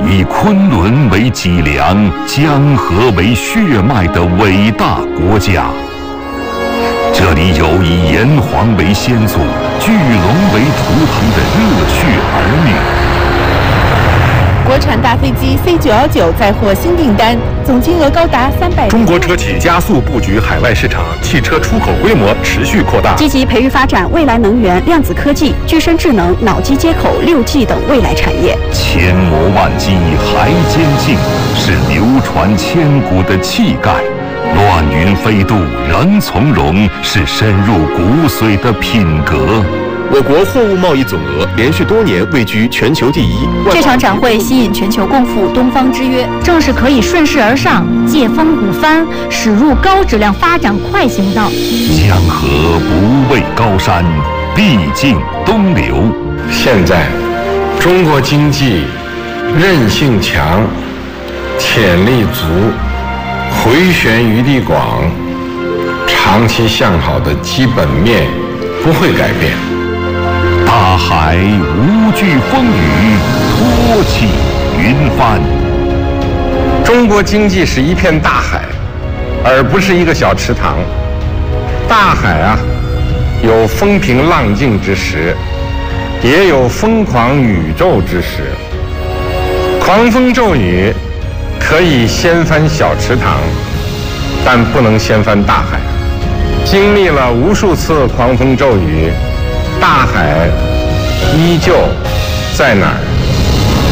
以昆仑为脊梁、江河为血脉的伟大国家。这里有以炎黄为先祖、巨龙为图腾的热血儿女。 国产大飞机 C919再获新订单，总金额高达300亿。 中国车企加速布局海外市场，汽车出口规模持续扩大， 积极培育发展未来能源、量子科技、具身智能、脑机接口、6G 等未来产业。 千磨万击还坚劲，是流传千古的气概；乱云飞渡人从容，是深入骨髓的品格。 我国货物贸易总额连续多年位居全球第一。 这场展会吸引全球共赴东方之约， 正是可以顺势而上，借风鼓帆，驶入高质量发展快行道。 江河不畏高山，必尽东流。 现在，中国经济韧性强，潜力足，回旋余地广，长期向好的基本面不会改变。 大海无惧风雨，托起云帆。 中国经济是一片大海，而不是一个小池塘。大海啊，有风平浪静之时，也有疯狂宇宙之时。狂风骤雨可以掀翻小池塘，但不能掀翻大海。经历了无数次狂风骤雨，大海依旧在哪儿？